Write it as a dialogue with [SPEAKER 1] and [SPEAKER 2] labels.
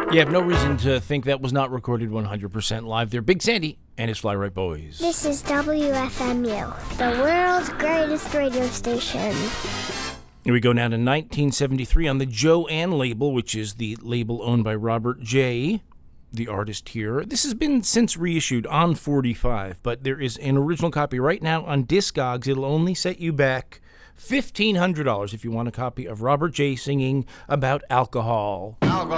[SPEAKER 1] You have no reason to think that was not recorded 100% live. They're Big Sandy and his Fly Right Boys.
[SPEAKER 2] This is WFMU, the world's greatest radio station.
[SPEAKER 1] Here we go now to 1973 on the Joanne label, which is the label owned by Robert J., the artist here. This has been since reissued on 45, but there is an original copy right now on Discogs. It'll only set you back $1,500 if you want a copy of Robert J. singing about alcohol.